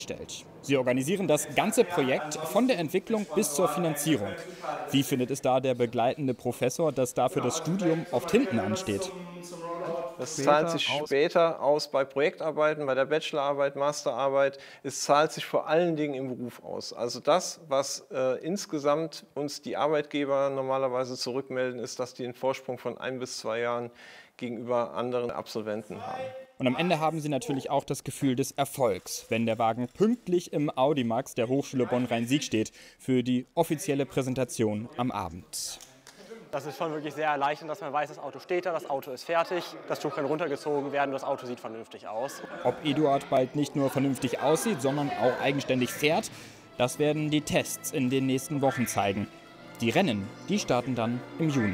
stellt. Sie organisieren das ganze Projekt von der Entwicklung bis zur Finanzierung. Wie findet es da der begleitende Professor, dass dafür das Studium oft hinten ansteht? Das zahlt sich später aus bei Projektarbeiten, bei der Bachelorarbeit, Masterarbeit. Es zahlt sich vor allen Dingen im Beruf aus. Also das, was insgesamt uns die Arbeitgeber normalerweise zurückmelden, ist, dass die einen Vorsprung von 1 bis 2 Jahren gegenüber anderen Absolventen haben. Und am Ende haben Sie natürlich auch das Gefühl des Erfolgs, wenn der Wagen pünktlich im Audimax der Hochschule Bonn-Rhein-Sieg steht für die offizielle Präsentation am Abend. Das ist schon wirklich sehr erleichternd, dass man weiß, das Auto steht da, das Auto ist fertig, das Tuch kann runtergezogen werden, das Auto sieht vernünftig aus. Ob Eduard bald nicht nur vernünftig aussieht, sondern auch eigenständig fährt, das werden die Tests in den nächsten Wochen zeigen. Die Rennen, die starten dann im Juni.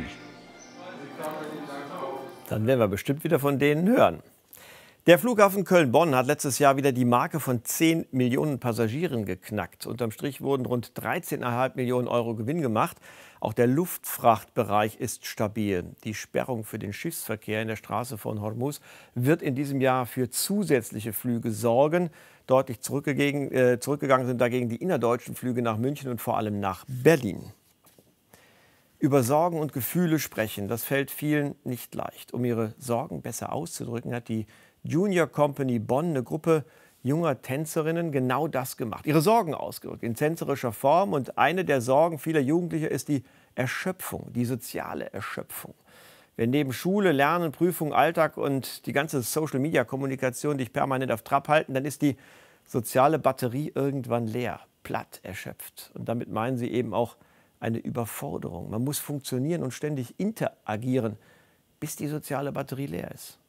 Dann werden wir bestimmt wieder von denen hören. Der Flughafen Köln-Bonn hat letztes Jahr wieder die Marke von 10 Millionen Passagieren geknackt. Unterm Strich wurden rund 13,5 Millionen Euro Gewinn gemacht. Auch der Luftfrachtbereich ist stabil. Die Sperrung für den Schiffsverkehr in der Straße von Hormuz wird in diesem Jahr für zusätzliche Flüge sorgen. Deutlich zurückgegangen sind dagegen die innerdeutschen Flüge nach München und vor allem nach Berlin. Über Sorgen und Gefühle sprechen, das fällt vielen nicht leicht. Um ihre Sorgen besser auszudrücken, hat die Junior Company Bonn, eine Gruppe junger Tänzerinnen, genau das gemacht. Ihre Sorgen ausgedrückt in tänzerischer Form. Und eine der Sorgen vieler Jugendlicher ist die Erschöpfung, die soziale Erschöpfung. Wenn neben Schule, Lernen, Prüfung, Alltag und die ganze Social-Media-Kommunikation dich permanent auf Trab halten, dann ist die soziale Batterie irgendwann leer, platt, erschöpft. Und damit meinen sie eben auch eine Überforderung. Man muss funktionieren und ständig interagieren, bis die soziale Batterie leer ist.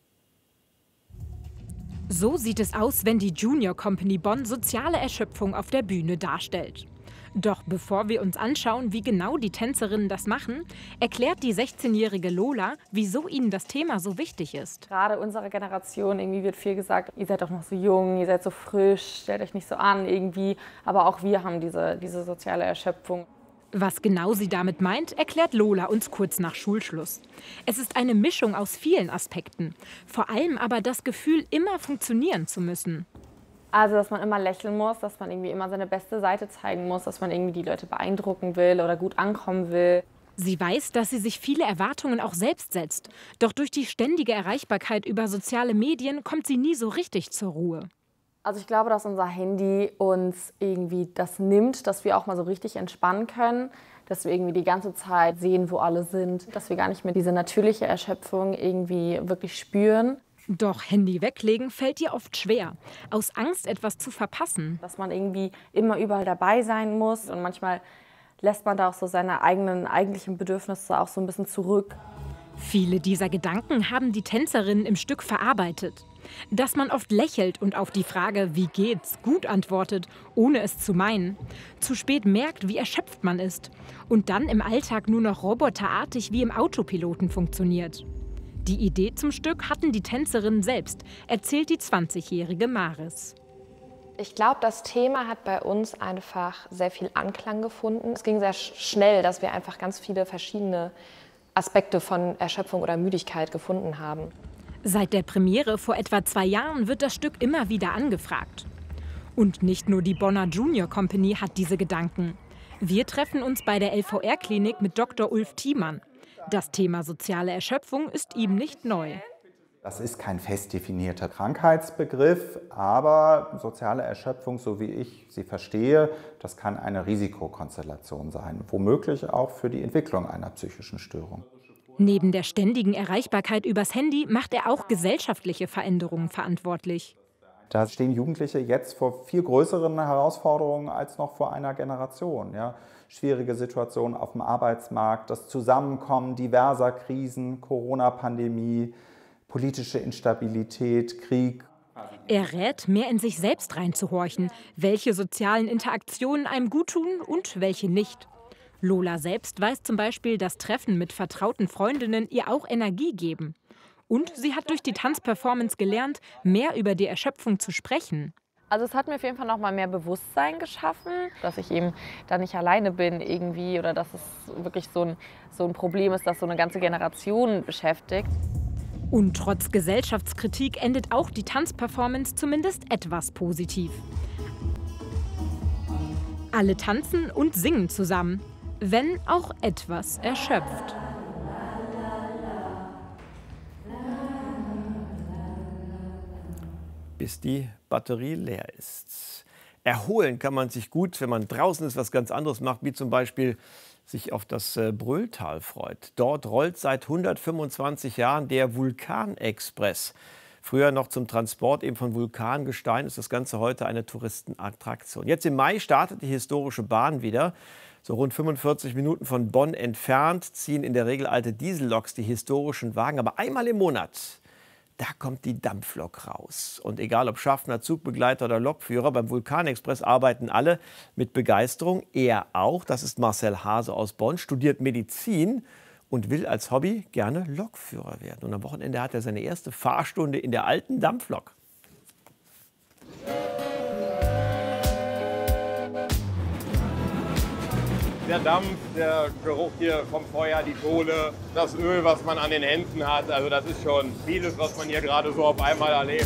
So sieht es aus, wenn die Junior Company Bonn soziale Erschöpfung auf der Bühne darstellt. Doch bevor wir uns anschauen, wie genau die Tänzerinnen das machen, erklärt die 16-jährige Lola, wieso ihnen das Thema so wichtig ist. Gerade unserer Generation irgendwie wird viel gesagt, ihr seid doch noch so jung, ihr seid so frisch, stellt euch nicht so an irgendwie. Aber auch wir haben diese soziale Erschöpfung. Was genau sie damit meint, erklärt Lola uns kurz nach Schulschluss. Es ist eine Mischung aus vielen Aspekten. Vor allem aber das Gefühl, immer funktionieren zu müssen. Also, dass man immer lächeln muss, dass man irgendwie immer seine beste Seite zeigen muss, dass man irgendwie die Leute beeindrucken will oder gut ankommen will. Sie weiß, dass sie sich viele Erwartungen auch selbst setzt. Doch durch die ständige Erreichbarkeit über soziale Medien kommt sie nie so richtig zur Ruhe. Also ich glaube, dass unser Handy uns irgendwie das nimmt, dass wir auch mal so richtig entspannen können, dass wir irgendwie die ganze Zeit sehen, wo alle sind, dass wir gar nicht mehr diese natürliche Erschöpfung irgendwie wirklich spüren. Doch Handy weglegen fällt ihr oft schwer, aus Angst, etwas zu verpassen. Dass man irgendwie immer überall dabei sein muss und manchmal lässt man da auch so seine eigentlichen Bedürfnisse auch so ein bisschen zurück. Viele dieser Gedanken haben die Tänzerinnen im Stück verarbeitet. Dass man oft lächelt und auf die Frage, wie geht's, gut antwortet, ohne es zu meinen. Zu spät merkt, wie erschöpft man ist. Und dann im Alltag nur noch roboterartig wie im Autopiloten funktioniert. Die Idee zum Stück hatten die Tänzerinnen selbst, erzählt die 20-jährige Maris. Ich glaube, das Thema hat bei uns einfach sehr viel Anklang gefunden. Es ging sehr schnell, dass wir einfach ganz viele verschiedene Aspekte von Erschöpfung oder Müdigkeit gefunden haben. Seit der Premiere vor etwa 2 Jahren wird das Stück immer wieder angefragt. Und nicht nur die Bonner Junior Company hat diese Gedanken. Wir treffen uns bei der LVR-Klinik mit Dr. Ulf Thiemann. Das Thema soziale Erschöpfung ist ihm nicht neu. Das ist kein fest definierter Krankheitsbegriff, aber soziale Erschöpfung, so wie ich sie verstehe, das kann eine Risikokonstellation sein, womöglich auch für die Entwicklung einer psychischen Störung. Neben der ständigen Erreichbarkeit übers Handy macht er auch gesellschaftliche Veränderungen verantwortlich. Da stehen Jugendliche jetzt vor viel größeren Herausforderungen als noch vor einer Generation. Ja? Schwierige Situationen auf dem Arbeitsmarkt, das Zusammenkommen diverser Krisen, Corona-Pandemie, politische Instabilität, Krieg. Er rät, mehr in sich selbst reinzuhorchen, welche sozialen Interaktionen einem guttun und welche nicht. Lola selbst weiß zum Beispiel, dass Treffen mit vertrauten Freundinnen ihr auch Energie geben. Und sie hat durch die Tanzperformance gelernt, mehr über die Erschöpfung zu sprechen. Also es hat mir auf jeden Fall noch mal mehr Bewusstsein geschaffen, dass ich eben da nicht alleine bin irgendwie oder dass es wirklich so ein Problem ist, das so eine ganze Generation beschäftigt. Und trotz Gesellschaftskritik endet auch die Tanzperformance zumindest etwas positiv. Alle tanzen und singen zusammen, wenn auch etwas erschöpft. Bis die Batterie leer ist. Erholen kann man sich gut, wenn man draußen ist, was ganz anderes macht, wie zum Beispiel sich auf das Brölltal freut. Dort rollt seit 125 Jahren der Vulkanexpress. Früher noch zum Transport eben von Vulkangestein, ist das Ganze heute eine Touristenattraktion. Jetzt im Mai startet die historische Bahn wieder. So rund 45 Minuten von Bonn entfernt ziehen in der Regel alte Dieselloks die historischen Wagen. Aber einmal im Monat, da kommt die Dampflok raus. Und egal ob Schaffner, Zugbegleiter oder Lokführer, beim Vulkanexpress arbeiten alle mit Begeisterung. Er auch, das ist Marcel Hase aus Bonn, studiert Medizin und will als Hobby gerne Lokführer werden. Und am Wochenende hat er seine erste Fahrstunde in der alten Dampflok. Der Dampf, der Geruch hier vom Feuer, die Kohle, das Öl, was man an den Händen hat, also das ist schon vieles, was man hier gerade so auf einmal erlebt.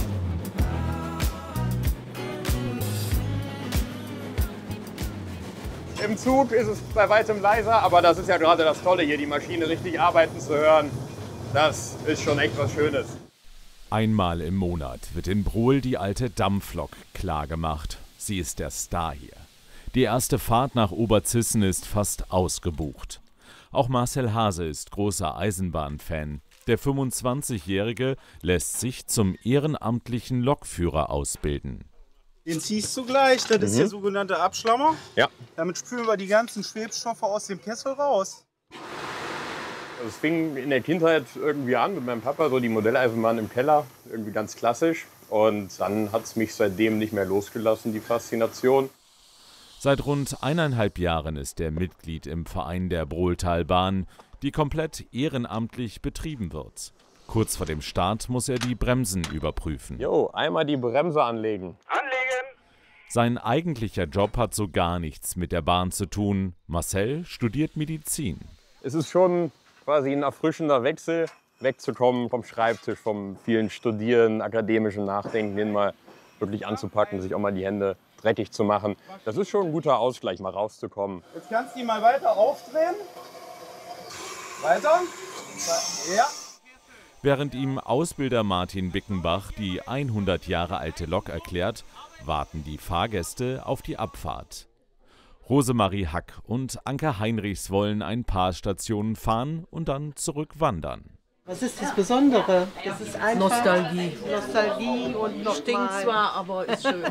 Im Zug ist es bei weitem leiser, aber das ist ja gerade das Tolle hier, die Maschine richtig arbeiten zu hören. Das ist schon echt was Schönes. Einmal im Monat wird in Brohl die alte Dampflok klargemacht. Sie ist der Star hier. Die erste Fahrt nach Oberzissen ist fast ausgebucht. Auch Marcel Hase ist großer Eisenbahnfan. Der 25-Jährige lässt sich zum ehrenamtlichen Lokführer ausbilden. Den ziehst du gleich, das ist der sogenannte Abschlammer. Ja. Damit spülen wir die ganzen Schwebstoffe aus dem Kessel raus. Es fing in der Kindheit irgendwie an mit meinem Papa, so die Modelleisenbahn im Keller, irgendwie ganz klassisch. Und dann hat es mich seitdem nicht mehr losgelassen, die Faszination. Seit rund 1,5 Jahren ist er Mitglied im Verein der Brohltalbahn, die komplett ehrenamtlich betrieben wird. Kurz vor dem Start muss er die Bremsen überprüfen. Jo, einmal die Bremse anlegen. Sein eigentlicher Job hat so gar nichts mit der Bahn zu tun. Marcel studiert Medizin. Es ist schon quasi ein erfrischender Wechsel, wegzukommen vom Schreibtisch, vom vielen Studieren, akademischen Nachdenken, den mal wirklich anzupacken, sich auch mal die Hände dreckig zu machen. Das ist schon ein guter Ausgleich, mal rauszukommen. Jetzt kannst du die mal weiter aufdrehen. Weiter. Ja. Während ihm Ausbilder Martin Bickenbach die 100 Jahre alte Lok erklärt, warten die Fahrgäste auf die Abfahrt. Rosemarie Hack und Anke Heinrichs wollen ein paar Stationen fahren und dann zurückwandern. Was ist das Besondere? Das ist einfach Nostalgie. Nostalgie und noch stinkt mal. zwar, aber ist schön.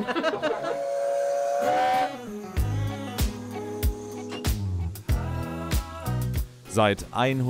Seit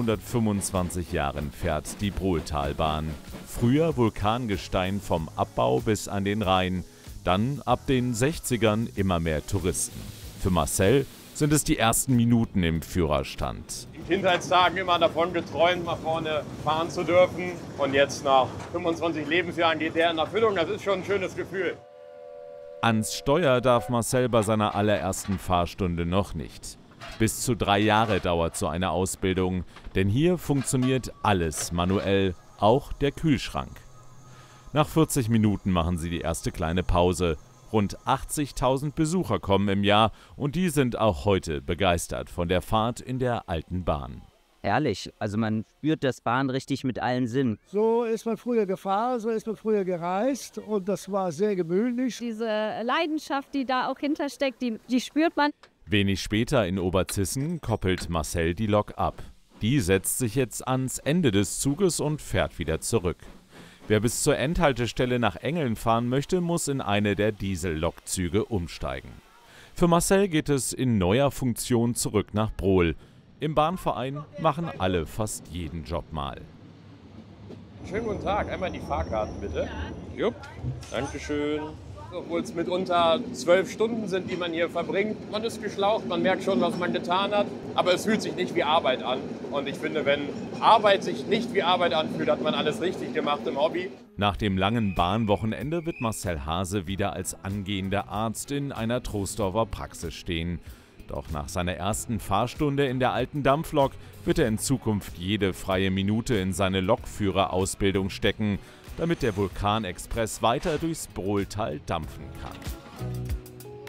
125 Jahren fährt die Brohltalbahn. Früher Vulkangestein vom Abbau bis an den Rhein. Dann ab den 60ern immer mehr Touristen. Für Marcel sind es die ersten Minuten im Führerstand. In Kindheitstagen immer davon geträumt, mal vorne fahren zu dürfen. Und jetzt nach 25 Lebensjahren geht der in Erfüllung. Das ist schon ein schönes Gefühl. Ans Steuer darf Marcel bei seiner allerersten Fahrstunde noch nicht. Bis zu 3 Jahre dauert so eine Ausbildung, denn hier funktioniert alles manuell, auch der Kühlschrank. Nach 40 Minuten machen sie die erste kleine Pause. Rund 80.000 Besucher kommen im Jahr und die sind auch heute begeistert von der Fahrt in der alten Bahn. Herrlich, also man spürt das Bahn richtig mit allen Sinnen. So ist man früher gefahren, so ist man früher gereist und das war sehr gemütlich. Diese Leidenschaft, die da auch hintersteckt, die spürt man. Wenig später in Oberzissen koppelt Marcel die Lok ab. Die setzt sich jetzt ans Ende des Zuges und fährt wieder zurück. Wer bis zur Endhaltestelle nach Engeln fahren möchte, muss in eine der Diesellokzüge umsteigen. Für Marcel geht es in neuer Funktion zurück nach Brohl. Im Bahnverein machen alle fast jeden Job mal. Schönen guten Tag. Einmal die Fahrkarten bitte. Jupp, dankeschön. Obwohl es mitunter 12 Stunden sind, die man hier verbringt. Man ist geschlaucht, man merkt schon, was man getan hat. Aber es fühlt sich nicht wie Arbeit an. Und ich finde, wenn Arbeit sich nicht wie Arbeit anfühlt, hat man alles richtig gemacht im Hobby. Nach dem langen Bahnwochenende wird Marcel Hase wieder als angehender Arzt in einer Troisdorfer Praxis stehen. Doch nach seiner ersten Fahrstunde in der alten Dampflok wird er in Zukunft jede freie Minute in seine Lokführerausbildung stecken, damit der Vulkanexpress weiter durchs Brohltal dampfen kann.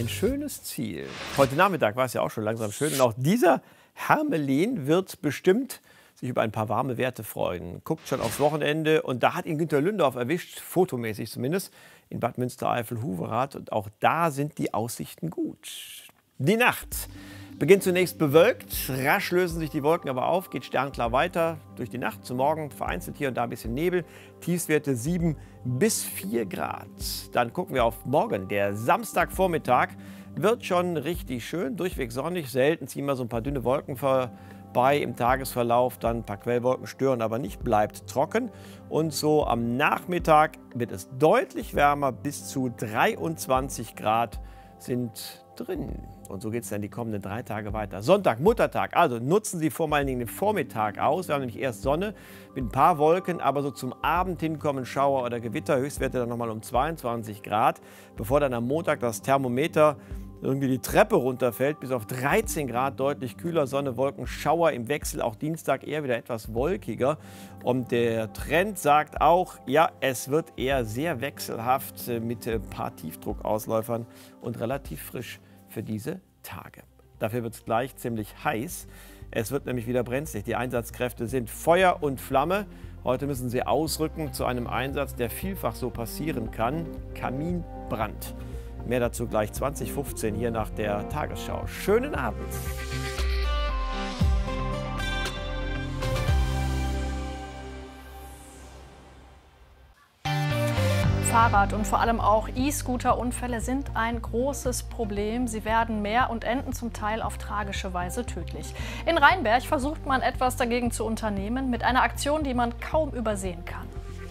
ein schönes Ziel. Heute Nachmittag war es ja auch schon langsam schön. Und auch dieser Hermelin wird bestimmt sich über ein paar warme Werte freuen. Guckt schon aufs Wochenende und da hat ihn Günter Lündorf erwischt, fotomäßig zumindest, in Bad Münstereifel-Huverath. Und auch da sind die Aussichten gut. Die Nacht beginnt zunächst bewölkt, rasch lösen sich die Wolken aber auf, geht sternklar weiter durch die Nacht. Zum Morgen vereinzelt hier und da ein bisschen Nebel, Tiefstwerte 7 bis 4 Grad. Dann gucken wir auf morgen, der Samstagvormittag wird schon richtig schön, durchweg sonnig, selten ziehen wir so ein paar dünne Wolken vorbei im Tagesverlauf, dann ein paar Quellwolken stören aber nicht, bleibt trocken. Und so am Nachmittag wird es deutlich wärmer, bis zu 23 Grad sind drin. Und so geht es dann die kommenden 3 Tage weiter. Sonntag, Muttertag, also nutzen Sie vor allen Dingen den Vormittag aus. Wir haben nämlich erst Sonne mit ein paar Wolken, aber so zum Abend hin kommen Schauer oder Gewitter. Höchstwerte dann nochmal um 22 Grad, bevor dann am Montag das Thermometer irgendwie die Treppe runterfällt, bis auf 13 Grad, deutlich kühler, Sonne, Wolken, Schauer im Wechsel, auch Dienstag eher wieder etwas wolkiger. Und der Trend sagt auch, ja, es wird eher sehr wechselhaft mit ein paar Tiefdruckausläufern und relativ frisch für diese Tage. Dafür wird es gleich ziemlich heiß. Es wird nämlich wieder brenzlig. Die Einsatzkräfte sind Feuer und Flamme. Heute müssen sie ausrücken zu einem Einsatz, der vielfach so passieren kann. Kaminbrand. Mehr dazu gleich 20:15 hier nach der Tagesschau. Schönen Abend. Fahrrad- und vor allem auch E-Scooter-Unfälle sind ein großes Problem. Sie werden mehr und enden zum Teil auf tragische Weise tödlich. In Rheinberg versucht man etwas dagegen zu unternehmen mit einer Aktion, die man kaum übersehen kann.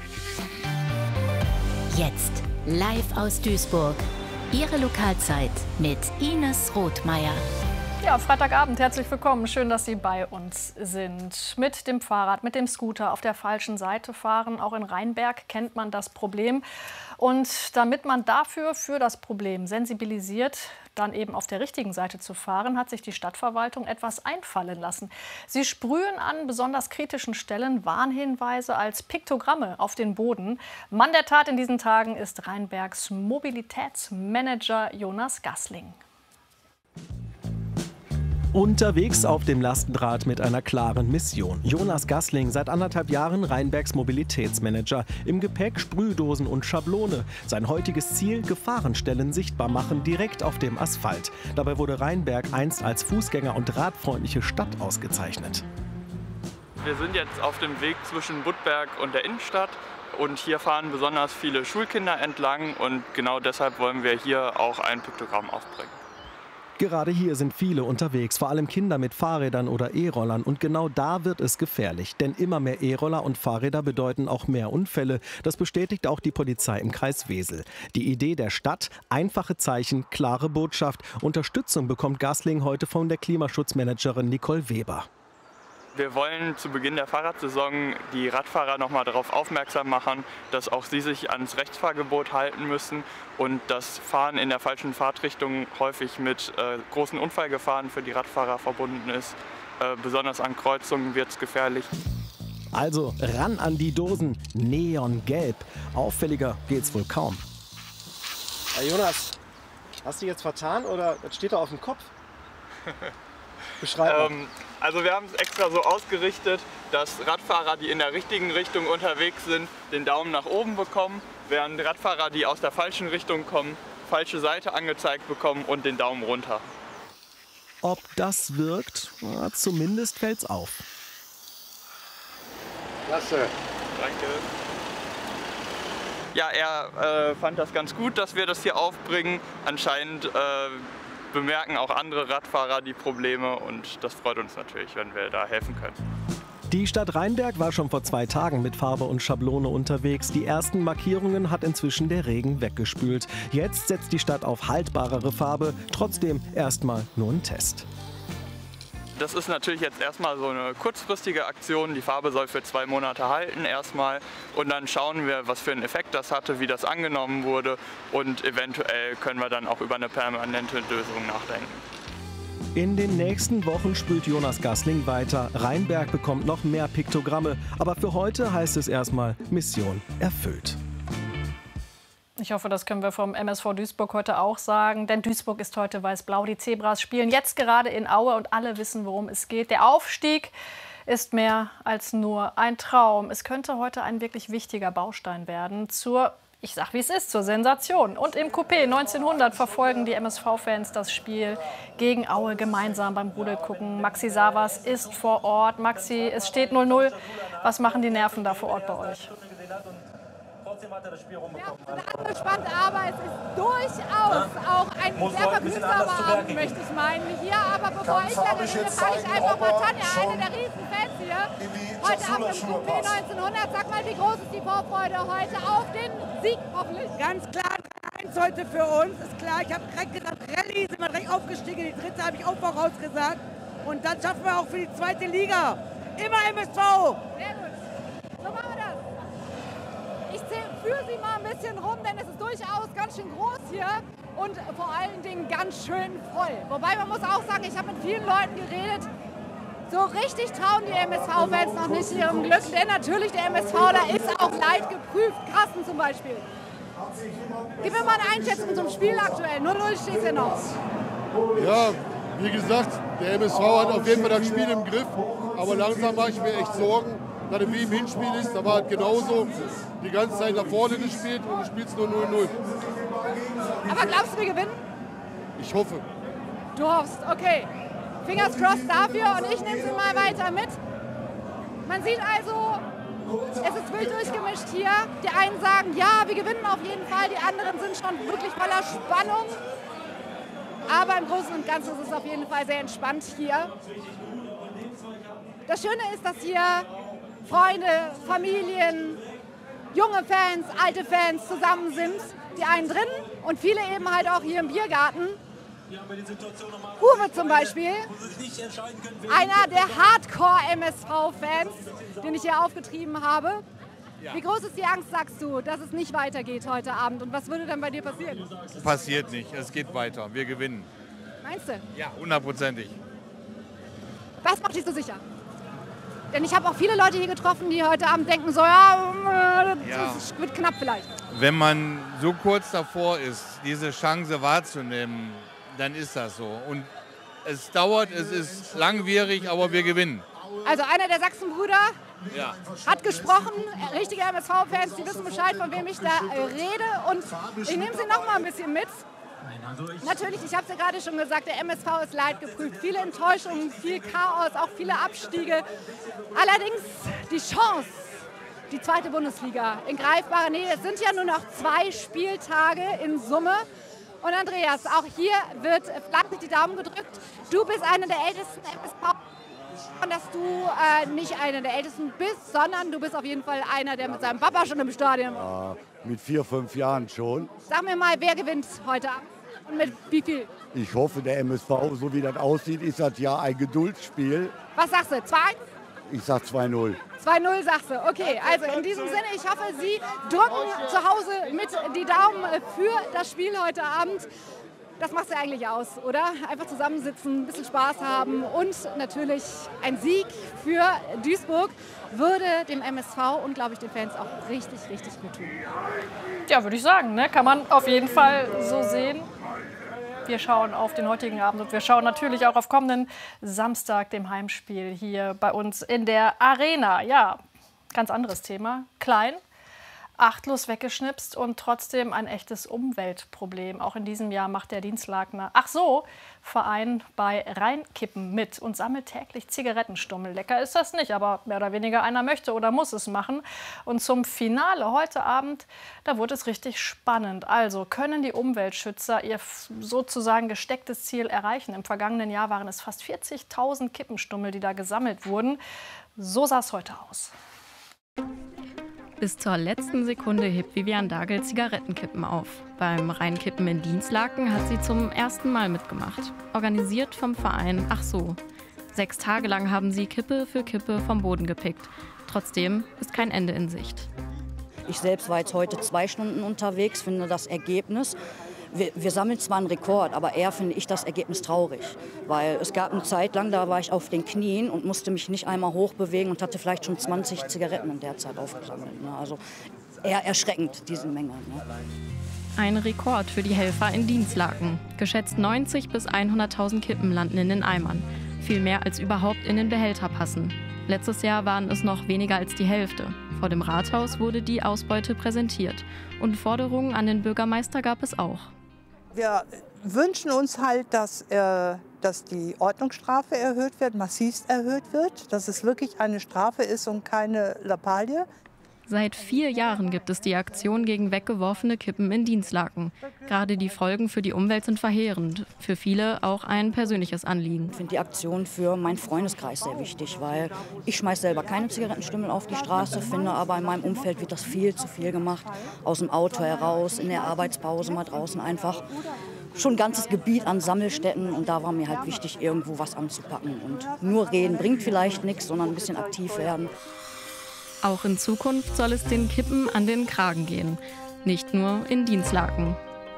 Jetzt live aus Duisburg. Ihre Lokalzeit mit Ines Rothmeier. Ja, Freitagabend, herzlich willkommen. Schön, dass Sie bei uns sind. Mit dem Fahrrad, mit dem Scooter auf der falschen Seite fahren. Auch in Rheinberg kennt man das Problem. Und damit man für das Problem sensibilisiert, dann eben auf der richtigen Seite zu fahren, hat sich die Stadtverwaltung etwas einfallen lassen. Sie sprühen an besonders kritischen Stellen Warnhinweise als Piktogramme auf den Boden. Mann der Tat in diesen Tagen ist Rheinbergs Mobilitätsmanager Jonas Gassling. Unterwegs auf dem Lastenrad mit einer klaren Mission. Jonas Gassling, seit 1,5 Jahren Rheinbergs Mobilitätsmanager. Im Gepäck Sprühdosen und Schablone. Sein heutiges Ziel: Gefahrenstellen sichtbar machen, direkt auf dem Asphalt. Dabei wurde Rheinberg einst als fußgänger- und radfreundliche Stadt ausgezeichnet. Wir sind jetzt auf dem Weg zwischen Budberg und der Innenstadt. Und hier fahren besonders viele Schulkinder entlang. Und genau deshalb wollen wir hier auch ein Piktogramm aufbringen. Gerade hier sind viele unterwegs, vor allem Kinder mit Fahrrädern oder E-Rollern. Und genau da wird es gefährlich. Denn immer mehr E-Roller und Fahrräder bedeuten auch mehr Unfälle. Das bestätigt auch die Polizei im Kreis Wesel. Die Idee der Stadt: einfache Zeichen, klare Botschaft. Unterstützung bekommt Gassling heute von der Klimaschutzmanagerin Nicole Weber. Wir wollen zu Beginn der Fahrradsaison die Radfahrer noch mal darauf aufmerksam machen, dass auch sie sich ans Rechtsfahrgebot halten müssen und das Fahren in der falschen Fahrtrichtung häufig mit großen Unfallgefahren für die Radfahrer verbunden ist. Besonders an Kreuzungen wird es gefährlich. Also ran an die Dosen, neongelb. Auffälliger geht's wohl kaum. Hey Jonas, hast du dich jetzt vertan oder was steht da auf dem Kopf? Beschreib mal. Also wir haben es extra so ausgerichtet, dass Radfahrer, die in der richtigen Richtung unterwegs sind, den Daumen nach oben bekommen, während Radfahrer, die aus der falschen Richtung kommen, falsche Seite angezeigt bekommen und den Daumen runter. Ob das wirkt? Na, zumindest fällt's auf. Klasse. Danke. Ja, er fand das ganz gut, dass wir das hier aufbringen. Anscheinend bemerken auch andere Radfahrer die Probleme und das freut uns natürlich, wenn wir da helfen können. Die Stadt Rheinberg war schon vor 2 Tagen mit Farbe und Schablone unterwegs. Die ersten Markierungen hat inzwischen der Regen weggespült. Jetzt setzt die Stadt auf haltbarere Farbe, trotzdem erstmal nur ein Test. Das ist natürlich jetzt erstmal so eine kurzfristige Aktion. Die Farbe soll für 2 Monate halten erstmal und dann schauen wir, was für einen Effekt das hatte, wie das angenommen wurde und eventuell können wir dann auch über eine permanente Lösung nachdenken. In den nächsten Wochen sprüht Jonas Gassling weiter. Rheinberg bekommt noch mehr Piktogramme, aber für heute heißt es erstmal Mission erfüllt. Ich hoffe, das können wir vom MSV Duisburg heute auch sagen, denn Duisburg ist heute weiß-blau. Die Zebras spielen jetzt gerade in Aue und alle wissen, worum es geht. Der Aufstieg ist mehr als nur ein Traum. Es könnte heute ein wirklich wichtiger Baustein werden zur, ich sag wie es ist, zur Sensation. Und im Coupé 1900 verfolgen die MSV-Fans das Spiel gegen Aue gemeinsam beim Rudelgucken. Maxi Savas ist vor Ort. Maxi, es steht 0-0. Was machen die Nerven da vor Ort bei euch? Ja, angespannt, aber es ist durchaus auch ein sehr vergnügsamer Abend, möchte ich meinen, hier. Aber bevor ich lange rede, frage ich einfach mal Tanja, eine der Riesenfans hier, heute Abend im Coupé 1900. Sag mal, wie groß ist die Vorfreude heute auf den Sieg, hoffentlich? Ganz klar, 1 heute für uns, ist klar. Ich habe direkt gesagt, Rallye, sind wir direkt aufgestiegen, die dritte habe ich auch vorausgesagt. Und dann schaffen wir auch für die zweite Liga. Immer MSV! Sehr gut, so machen wir das. Ich führe Sie mal ein bisschen rum, denn es ist durchaus ganz schön groß hier und vor allen Dingen ganz schön voll. Wobei man muss auch sagen, ich habe mit vielen Leuten geredet, so richtig trauen die MSV-Fans noch nicht ihrem Glück, denn natürlich der MSV, da ist auch leidgeprüft. Carsten zum Beispiel. Gib mir mal eine Einschätzung zum Spiel aktuell. 0-0 steht es ja noch. Ja, wie gesagt, der MSV hat auf jeden Fall das Spiel im Griff, aber langsam mache ich mir echt Sorgen. Gerade wie im Hinspiel ist, da war halt genauso die ganze Zeit nach vorne gespielt und du spielst nur 0-0. Aber glaubst du, wir gewinnen? Ich hoffe. Du hoffst, okay. Fingers crossed dafür und ich nehme sie mal weiter mit. Man sieht also, es ist wild durchgemischt hier. Die einen sagen, ja, wir gewinnen auf jeden Fall. Die anderen sind schon wirklich voller Spannung. Aber im Großen und Ganzen ist es auf jeden Fall sehr entspannt hier. Das Schöne ist, dass hier Freunde, Familien, junge Fans, alte Fans zusammen sind. Die einen drin und viele eben halt auch hier im Biergarten. Uwe zum Beispiel, einer der Hardcore-MSV-Fans, den ich hier aufgetrieben habe. Wie groß ist die Angst, sagst du, dass es nicht weitergeht heute Abend? Und was würde dann bei dir passieren? Passiert nicht, es geht weiter, wir gewinnen. Meinst du? Ja, 100%. Was macht dich so sicher? Denn ich habe auch viele Leute hier getroffen, die heute Abend denken, so ja, das wird knapp vielleicht. Wenn man so kurz davor ist, diese Chance wahrzunehmen, dann ist das so. Und es dauert, es ist langwierig, aber wir gewinnen. Also einer der Sachsenbrüder hat gesprochen, richtige MSV-Fans, die wissen Bescheid, von wem ich da rede. Und ich nehme sie noch mal ein bisschen mit. Natürlich, ich habe es ja gerade schon gesagt, der MSV ist leidgeprüft. Viele Enttäuschungen, viel Chaos, auch viele Abstiege. Allerdings die Chance, die zweite Bundesliga in greifbarer Nähe. Es sind ja nur noch 2 Spieltage in Summe. Und Andreas, auch hier wird fleißig die Daumen gedrückt. Du bist einer der ältesten MSV. Und dass du nicht einer der Ältesten bist, sondern du bist auf jeden Fall einer, der mit seinem Papa schon im Stadion war. Mit 4, 5 Jahren schon. Sag mir mal, wer gewinnt heute Abend und mit wie viel? Ich hoffe, der MSV, so wie das aussieht, ist das ja ein Geduldsspiel. Was sagst du, 2-1? Ich sag 2-0. 2-0 sagst du, okay. Also in diesem Sinne, ich hoffe, Sie drücken zu Hause mit die Daumen für das Spiel heute Abend. Das macht es ja eigentlich aus, oder? Einfach zusammensitzen, ein bisschen Spaß haben und natürlich ein Sieg für Duisburg würde dem MSV und, glaube ich, den Fans auch richtig, richtig gut tun. Ja, würde ich sagen, ne? Kann man auf jeden Fall so sehen. Wir schauen auf den heutigen Abend und wir schauen natürlich auch auf kommenden Samstag, dem Heimspiel hier bei uns in der Arena. Ja, ganz anderes Thema. Klein, achtlos weggeschnipst und trotzdem ein echtes Umweltproblem. Auch in diesem Jahr macht der Dienstlakener Verein bei Rheinkippen mit und sammelt täglich Zigarettenstummel. Lecker ist das nicht, aber mehr oder weniger einer möchte oder muss es machen. Und zum Finale heute Abend, da wurde es richtig spannend. Also können die Umweltschützer ihr sozusagen gestecktes Ziel erreichen? Im vergangenen Jahr waren es fast 40.000 Kippenstummel, die da gesammelt wurden. So sah es heute aus. Bis zur letzten Sekunde hebt Vivian Dagel Zigarettenkippen auf. Beim Rheinkippen in Dienstlaken hat sie zum ersten Mal mitgemacht. Organisiert vom Verein Ach so. 6 Tage lang haben sie Kippe für Kippe vom Boden gepickt. Trotzdem ist kein Ende in Sicht. Ich selbst war jetzt heute 2 Stunden unterwegs, finde das Ergebnis. Wir sammeln zwar einen Rekord, aber eher finde ich das Ergebnis traurig. Weil es gab eine Zeit lang, da war ich auf den Knien und musste mich nicht einmal hochbewegen und hatte vielleicht schon 20 Zigaretten in der Zeit aufgesammelt. Also eher erschreckend, diese Menge. Ein Rekord für die Helfer in Dinslaken. Geschätzt 90.000 bis 100.000 Kippen landen in den Eimern. Viel mehr als überhaupt in den Behälter passen. Letztes Jahr waren es noch weniger als die Hälfte. Vor dem Rathaus wurde die Ausbeute präsentiert. Und Forderungen an den Bürgermeister gab es auch. Wir wünschen uns halt, dass die Ordnungsstrafe erhöht wird, massivst erhöht wird. Dass es wirklich eine Strafe ist und keine Lappalie. Seit 4 Jahren gibt es die Aktion gegen weggeworfene Kippen in Dinslaken. Gerade die Folgen für die Umwelt sind verheerend. Für viele auch ein persönliches Anliegen. Ich finde die Aktion für meinen Freundeskreis sehr wichtig, weil ich schmeiße selber keine Zigarettenstummel auf die Straße, finde aber in meinem Umfeld wird das viel zu viel gemacht. Aus dem Auto heraus, in der Arbeitspause mal draußen einfach. Schon ein ganzes Gebiet an Sammelstätten und da war mir halt wichtig, irgendwo was anzupacken. Und nur reden bringt vielleicht nichts, sondern ein bisschen aktiv werden. Auch in Zukunft soll es den Kippen an den Kragen gehen, nicht nur in Dinslaken.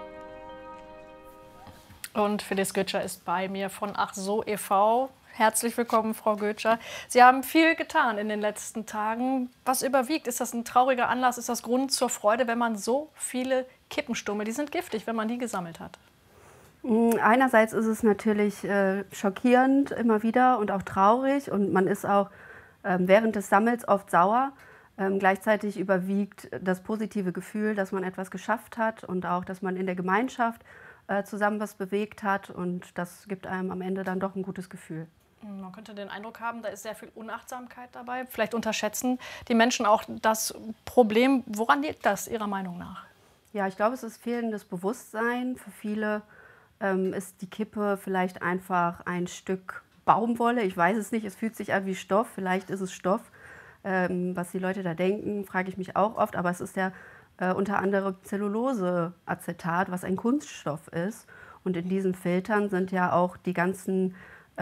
Und Phyllis Götscher ist bei mir von Ach so e.V. Herzlich willkommen, Frau Götscher. Sie haben viel getan in den letzten Tagen. Was überwiegt? Ist das ein trauriger Anlass? Ist das Grund zur Freude, wenn man so viele Kippenstummel, die sind giftig, wenn man die gesammelt hat? Einerseits ist es natürlich schockierend immer wieder und auch traurig und man ist auch während des Sammels oft sauer. Gleichzeitig überwiegt das positive Gefühl, dass man etwas geschafft hat und auch, dass man in der Gemeinschaft zusammen was bewegt hat. Und das gibt einem am Ende dann doch ein gutes Gefühl. Man könnte den Eindruck haben, da ist sehr viel Unachtsamkeit dabei. Vielleicht unterschätzen die Menschen auch das Problem. Woran liegt das Ihrer Meinung nach? Ja, ich glaube, es ist fehlendes Bewusstsein. Für viele ist die Kippe vielleicht einfach ein Stück Baumwolle, ich weiß es nicht, es fühlt sich an wie Stoff, vielleicht ist es Stoff. Was die Leute da denken, frage ich mich auch oft, aber es ist ja unter anderem Zelluloseacetat, was ein Kunststoff ist. Und in diesen Filtern sind ja auch die ganzen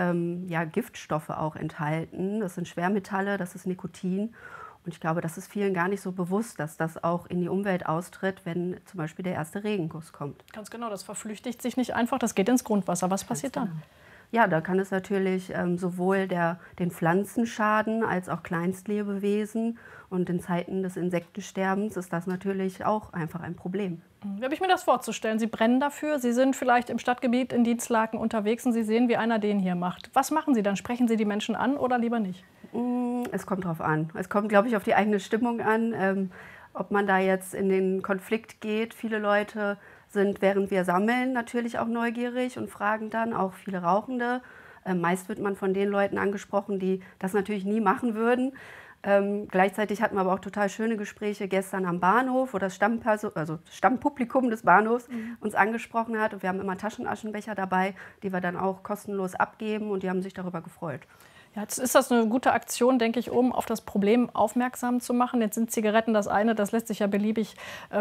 Giftstoffe auch enthalten. Das sind Schwermetalle, das ist Nikotin. Und ich glaube, das ist vielen gar nicht so bewusst, dass das auch in die Umwelt austritt, wenn zum Beispiel der erste Regenguss kommt. Ganz genau, das verflüchtigt sich nicht einfach, das geht ins Grundwasser. Was passiert dann? Ja, da kann es natürlich sowohl den Pflanzen schaden als auch Kleinstlebewesen. Und in Zeiten des Insektensterbens ist das natürlich auch einfach ein Problem. Wie habe ich mir das vorzustellen? Sie brennen dafür, Sie sind vielleicht im Stadtgebiet in Dinslaken unterwegs und Sie sehen, wie einer den hier macht. Was machen Sie dann? Sprechen Sie die Menschen an oder lieber nicht? Es kommt drauf an. Es kommt, glaube ich, auf die eigene Stimmung an, ob man da jetzt in den Konflikt geht. Viele Leute sind, während wir sammeln, natürlich auch neugierig und fragen dann, auch viele Rauchende. Meist wird man von den Leuten angesprochen, die das natürlich nie machen würden. Gleichzeitig hatten wir aber auch total schöne Gespräche gestern am Bahnhof, wo das Stammpublikum des Bahnhofs uns angesprochen hat. Und wir haben immer Taschenaschenbecher dabei, die wir dann auch kostenlos abgeben und die haben sich darüber gefreut. Ja, jetzt ist das eine gute Aktion, denke ich, um auf das Problem aufmerksam zu machen. Jetzt sind Zigaretten das eine, das lässt sich ja beliebig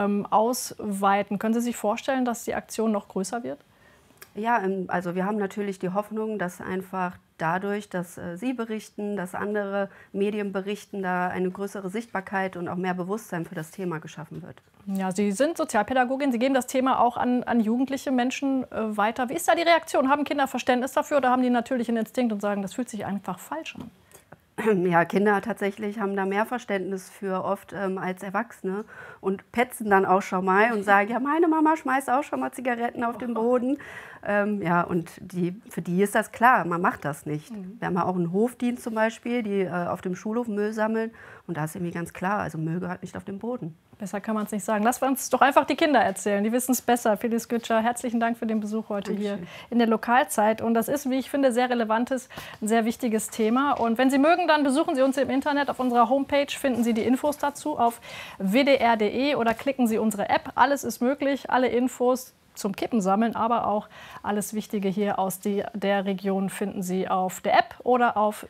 ausweiten. Können Sie sich vorstellen, dass die Aktion noch größer wird? Ja, also wir haben natürlich die Hoffnung, dass einfach dadurch, dass Sie berichten, dass andere Medien berichten, da eine größere Sichtbarkeit und auch mehr Bewusstsein für das Thema geschaffen wird. Ja, Sie sind Sozialpädagogin, Sie geben das Thema auch an jugendliche Menschen weiter. Wie ist da die Reaktion? Haben Kinder Verständnis dafür oder haben die natürlichen Instinkt und sagen, das fühlt sich einfach falsch an? Ja, Kinder tatsächlich haben da mehr Verständnis für oft als Erwachsene und petzen dann auch schon mal und sagen, ja, meine Mama schmeißt auch schon mal Zigaretten auf den Boden. Ja, und für die ist das klar, man macht das nicht. Wir haben ja auch einen Hofdienst zum Beispiel, die auf dem Schulhof Müll sammeln und da ist irgendwie ganz klar, also Müll gehört nicht auf den Boden. Besser kann man es nicht sagen. Lassen wir uns doch einfach die Kinder erzählen. Die wissen es besser. Phyllis Götscher, herzlichen Dank für den Besuch heute hier in der Lokalzeit. Und das ist, wie ich finde, sehr relevantes, ein sehr wichtiges Thema. Und wenn Sie mögen, dann besuchen Sie uns im Internet. Auf unserer Homepage finden Sie die Infos dazu auf wdr.de oder klicken Sie unsere App. Alles ist möglich, alle Infos zum Kippensammeln, aber auch alles Wichtige hier aus der Region finden Sie auf der App oder auf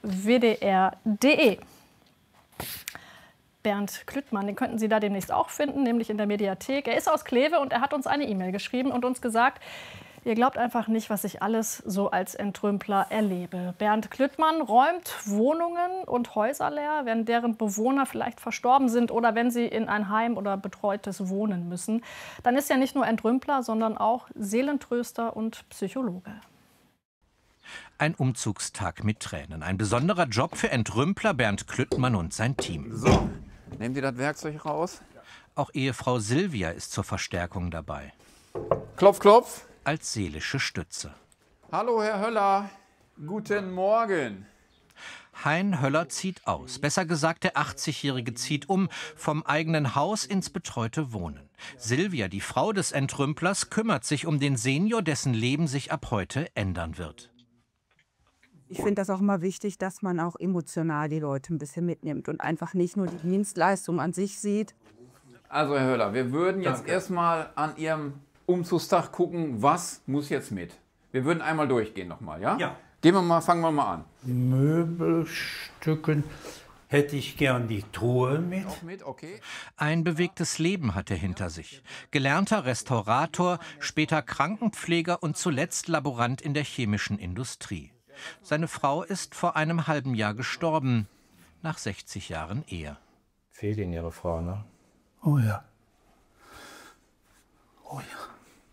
wdr.de. Bernd Klüttmann, den könnten Sie da demnächst auch finden, nämlich in der Mediathek. Er ist aus Kleve und er hat uns eine E-Mail geschrieben und uns gesagt, ihr glaubt einfach nicht, was ich alles so als Entrümpler erlebe. Bernd Klüttmann räumt Wohnungen und Häuser leer, wenn deren Bewohner vielleicht verstorben sind oder wenn sie in ein Heim oder betreutes Wohnen müssen. Dann ist er nicht nur Entrümpler, sondern auch Seelentröster und Psychologe. Ein Umzugstag mit Tränen. Ein besonderer Job für Entrümpler Bernd Klüttmann und sein Team. So, nehmen Sie das Werkzeug raus. Auch Ehefrau Silvia ist zur Verstärkung dabei. Klopf, klopf. Als seelische Stütze. Hallo, Herr Höller. Guten Morgen. Hein Höller zieht aus. Besser gesagt, der 80-Jährige zieht um, vom eigenen Haus ins betreute Wohnen. Silvia, die Frau des Entrümplers, kümmert sich um den Senior, dessen Leben sich ab heute ändern wird. Ich finde das auch immer wichtig, dass man auch emotional die Leute ein bisschen mitnimmt und einfach nicht nur die Dienstleistung an sich sieht. Also, Herr Höller, wir würden jetzt erstmal an Ihrem Umzugstag gucken, was muss jetzt mit. Wir würden einmal durchgehen nochmal, ja? Ja. Fangen wir mal an. Möbelstücken hätte ich gern die Truhe mit. Okay. Ein bewegtes Leben hat er hinter sich. Gelernter Restaurator, später Krankenpfleger und zuletzt Laborant in der chemischen Industrie. Seine Frau ist vor einem halben Jahr gestorben, nach 60 Jahren Ehe. Fehlt Ihnen Ihre Frau, ne? Oh ja. Oh ja.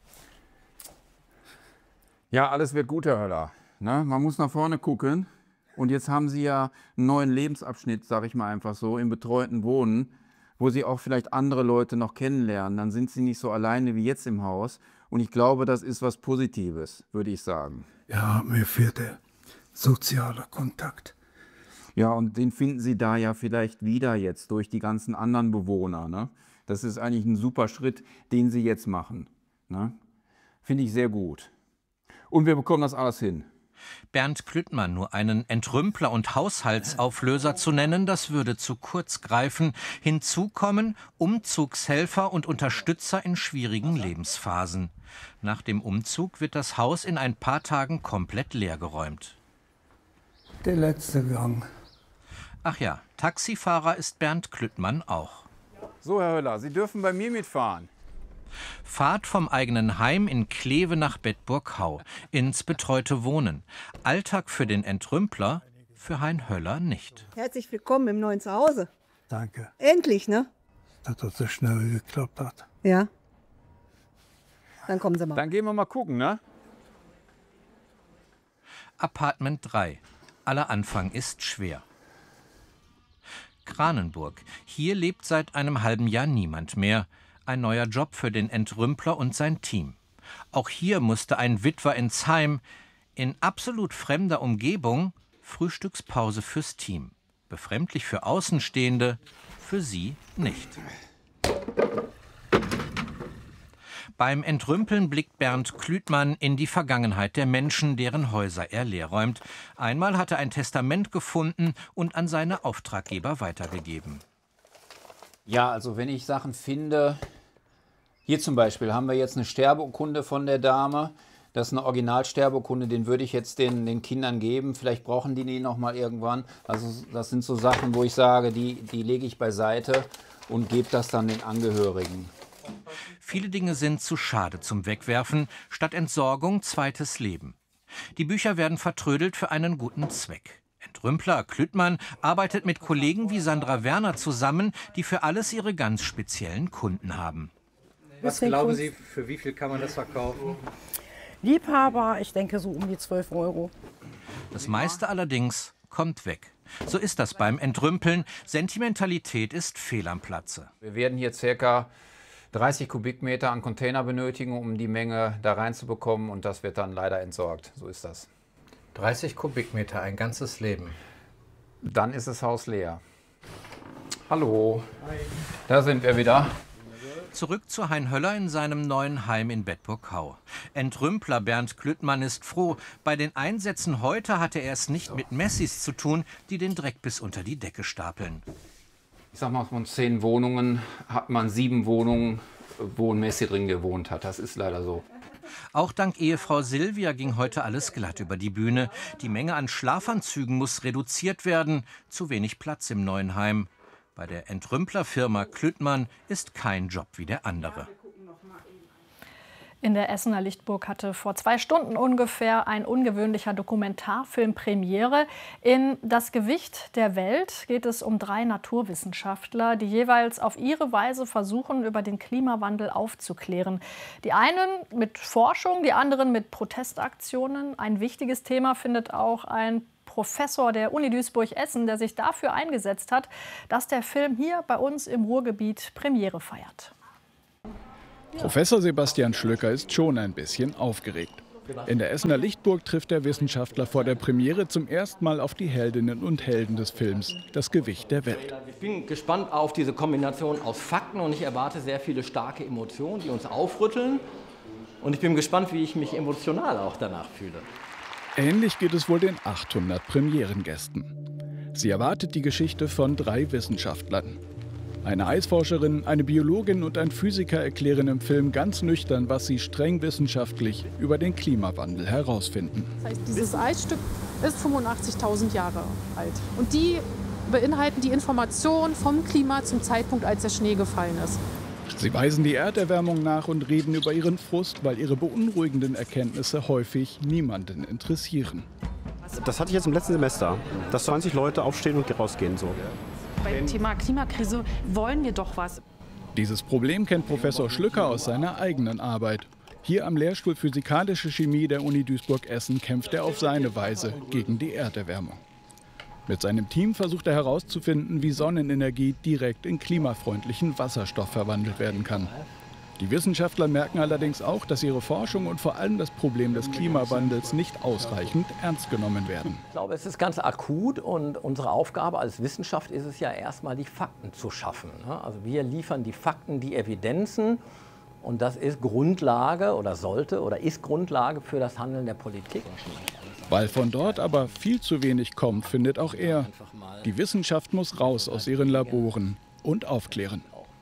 Ja, alles wird gut, Herr Höller. Ne? Man muss nach vorne gucken. Und jetzt haben Sie ja einen neuen Lebensabschnitt, sage ich mal einfach so, im betreuten Wohnen, wo Sie auch vielleicht andere Leute noch kennenlernen. Dann sind Sie nicht so alleine wie jetzt im Haus. Und ich glaube, das ist was Positives, würde ich sagen. Ja, mir fehlt der soziale Kontakt. Ja, und den finden Sie da ja vielleicht wieder jetzt durch die ganzen anderen Bewohner. Ne? Das ist eigentlich ein super Schritt, den Sie jetzt machen. Ne? Finde ich sehr gut. Und wir bekommen das alles hin. Bernd Klüttmann nur einen Entrümpler und Haushaltsauflöser zu nennen, das würde zu kurz greifen. Hinzu kommen Umzugshelfer und Unterstützer in schwierigen Lebensphasen. Nach dem Umzug wird das Haus in ein paar Tagen komplett leergeräumt. Der letzte Gang. Ach ja, Taxifahrer ist Bernd Klüttmann auch. So, Herr Höller, Sie dürfen bei mir mitfahren. Fahrt vom eigenen Heim in Kleve nach Bedburg-Hau, ins betreute Wohnen. Alltag für den Entrümpler, für Hein Höller nicht. Herzlich willkommen im neuen Zuhause. Danke, Endlich, ne? dass das so schnell geklappt hat. Ja. Dann kommen Sie mal. Dann gehen wir mal gucken, ne? Apartment 3. Aller Anfang ist schwer. Kranenburg. Hier lebt seit einem halben Jahr niemand mehr. Ein neuer Job für den Entrümpler und sein Team. Auch hier musste ein Witwer ins Heim. In absolut fremder Umgebung Frühstückspause fürs Team. Befremdlich für Außenstehende, für sie nicht. Beim Entrümpeln blickt Bernd Klüttmann in die Vergangenheit der Menschen, deren Häuser er leerräumt. Einmal hat er ein Testament gefunden und an seine Auftraggeber weitergegeben. Ja, also wenn ich Sachen finde, hier zum Beispiel haben wir jetzt eine Sterbeurkunde von der Dame. Das ist eine Originalsterbeurkunde, den würde ich jetzt den Kindern geben. Vielleicht brauchen die noch mal irgendwann. Also das sind so Sachen, wo ich sage, die lege ich beiseite und gebe das dann den Angehörigen. Viele Dinge sind zu schade zum Wegwerfen. Statt Entsorgung zweites Leben. Die Bücher werden vertrödelt für einen guten Zweck. Entrümpler Klüttmann arbeitet mit Kollegen wie Sandra Werner zusammen, die für alles ihre ganz speziellen Kunden haben. Was glauben Sie, für wie viel kann man das verkaufen? Liebhaber, ich denke so um die 12 €. Das meiste allerdings kommt weg. So ist das beim Entrümpeln. Sentimentalität ist fehl am Platze. Wir werden hier ca. 30 Kubikmeter an Container benötigen, um die Menge da reinzubekommen. Und das wird dann leider entsorgt. So ist das. 30 Kubikmeter, ein ganzes Leben. Dann ist das Haus leer. Hallo. Hi. Da sind wir wieder. Zurück zu Hein Höller in seinem neuen Heim in Bedburg-Hau. Entrümpler Bernd Klüttmann ist froh. Bei den Einsätzen heute hatte er es nicht mit Messis zu tun, die den Dreck bis unter die Decke stapeln. Ich sag mal, von 10 Wohnungen hat man 7 Wohnungen, wo ein Messi drin gewohnt hat. Das ist leider so. Auch dank Ehefrau Silvia ging heute alles glatt über die Bühne. Die Menge an Schlafanzügen muss reduziert werden. Zu wenig Platz im neuen Heim. Bei der Entrümplerfirma Klüttmann ist kein Job wie der andere. In der Essener Lichtburg hatte vor 2 Stunden ungefähr ein ungewöhnlicher Dokumentarfilm Premiere. In Das Gewicht der Welt geht es um 3 Naturwissenschaftler, die jeweils auf ihre Weise versuchen, über den Klimawandel aufzuklären. Die einen mit Forschung, die anderen mit Protestaktionen. Ein wichtiges Thema findet auch ein Professor der Uni Duisburg-Essen, der sich dafür eingesetzt hat, dass der Film hier bei uns im Ruhrgebiet Premiere feiert. Professor Sebastian Schlücker ist schon ein bisschen aufgeregt. In der Essener Lichtburg trifft der Wissenschaftler vor der Premiere zum ersten Mal auf die Heldinnen und Helden des Films, das Gewicht der Welt. Ich bin gespannt auf diese Kombination aus Fakten und ich erwarte sehr viele starke Emotionen, die uns aufrütteln. Und ich bin gespannt, wie ich mich emotional auch danach fühle. Ähnlich geht es wohl den 800 Premierengästen. Sie erwartet die Geschichte von 3 Wissenschaftlern. Eine Eisforscherin, eine Biologin und ein Physiker erklären im Film ganz nüchtern, was sie streng wissenschaftlich über den Klimawandel herausfinden. Das heißt, dieses Eisstück ist 85.000 Jahre alt. Und die beinhalten die Information vom Klima zum Zeitpunkt, als der Schnee gefallen ist. Sie weisen die Erderwärmung nach und reden über ihren Frust, weil ihre beunruhigenden Erkenntnisse häufig niemanden interessieren. Das hatte ich jetzt im letzten Semester, dass 20 Leute aufstehen und rausgehen. So. Beim Thema Klimakrise wollen wir doch was. Dieses Problem kennt Professor Schlücker aus seiner eigenen Arbeit. Hier am Lehrstuhl Physikalische Chemie der Uni Duisburg-Essen kämpft er auf seine Weise gegen die Erderwärmung. Mit seinem Team versucht er herauszufinden, wie Sonnenenergie direkt in klimafreundlichen Wasserstoff verwandelt werden kann. Die Wissenschaftler merken allerdings auch, dass ihre Forschung und vor allem das Problem des Klimawandels nicht ausreichend ernst genommen werden. Ich glaube, es ist ganz akut und unsere Aufgabe als Wissenschaft ist es ja erstmal, die Fakten zu schaffen. Also wir liefern die Fakten, die Evidenzen und das ist Grundlage oder sollte oder ist Grundlage für das Handeln der Politik. Weil von dort aber viel zu wenig kommt, findet auch er. Die Wissenschaft muss raus aus ihren Laboren und aufklären.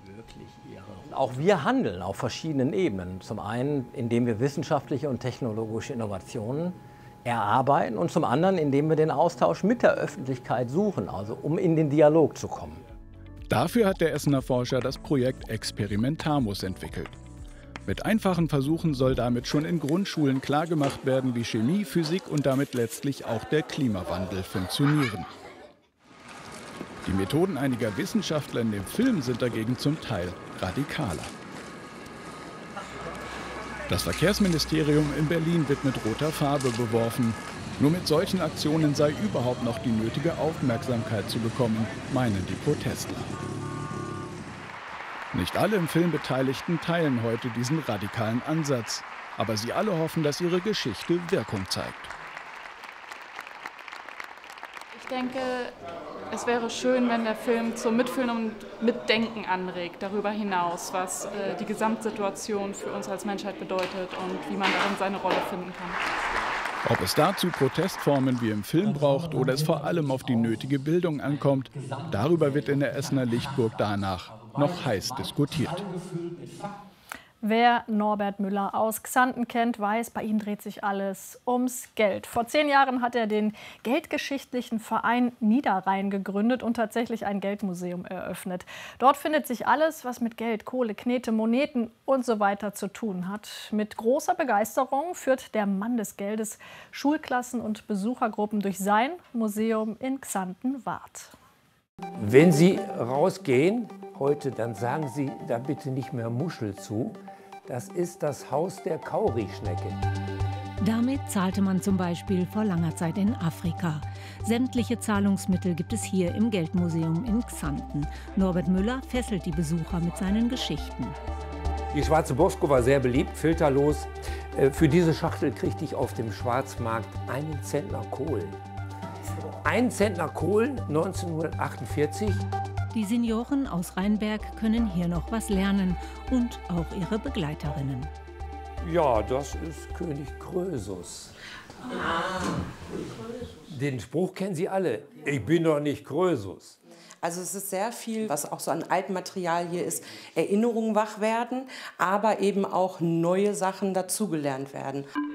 Auch wir handeln auf verschiedenen Ebenen. Zum einen, indem wir wissenschaftliche und technologische Innovationen erarbeiten und zum anderen, indem wir den Austausch mit der Öffentlichkeit suchen, also um in den Dialog zu kommen. Dafür hat der Essener Forscher das Projekt Experimentamus entwickelt. Mit einfachen Versuchen soll damit schon in Grundschulen klargemacht werden, wie Chemie, Physik und damit letztlich auch der Klimawandel funktionieren. Die Methoden einiger Wissenschaftler in dem Film sind dagegen zum Teil radikaler. Das Verkehrsministerium in Berlin wird mit roter Farbe beworfen. Nur mit solchen Aktionen sei überhaupt noch die nötige Aufmerksamkeit zu bekommen, meinen die Protestler. Nicht alle im Film Beteiligten teilen heute diesen radikalen Ansatz. Aber sie alle hoffen, dass ihre Geschichte Wirkung zeigt. Ich denke, es wäre schön, wenn der Film zum Mitfühlen und Mitdenken anregt, darüber hinaus, was die Gesamtsituation für uns als Menschheit bedeutet und wie man darin seine Rolle finden kann. Ob es dazu Protestformen wie im Film braucht oder es vor allem auf die nötige Bildung ankommt, darüber wird in der Essener Lichtburg danach noch heiß diskutiert. Wer Norbert Müller aus Xanten kennt, weiß, bei ihm dreht sich alles ums Geld. Vor 10 Jahren hat er den geldgeschichtlichen Verein Niederrhein gegründet und tatsächlich ein Geldmuseum eröffnet. Dort findet sich alles, was mit Geld, Kohle, Knete, Moneten und so weiter zu tun hat. Mit großer Begeisterung führt der Mann des Geldes Schulklassen und Besuchergruppen durch sein Museum in Xanten-Wart. Wenn Sie rausgehen heute, dann sagen Sie da bitte nicht mehr Muschel zu. Das ist das Haus der Kaurischnecke. Damit zahlte man zum Beispiel vor langer Zeit in Afrika. Sämtliche Zahlungsmittel gibt es hier im Geldmuseum in Xanten. Norbert Müller fesselt die Besucher mit seinen Geschichten. Die schwarze Bosco war sehr beliebt, filterlos. Für diese Schachtel kriegte ich auf dem Schwarzmarkt 1 Zentner Kohl. 1 Zentner Kohl 1948. Die Senioren aus Rheinberg können hier noch was lernen und auch ihre Begleiterinnen. Ja, das ist König Krösus. Den Spruch kennen Sie alle. Ich bin doch nicht Krösus. Also es ist sehr viel, was auch so an altem Material hier ist, Erinnerungen wach werden, aber eben auch neue Sachen dazugelernt werden.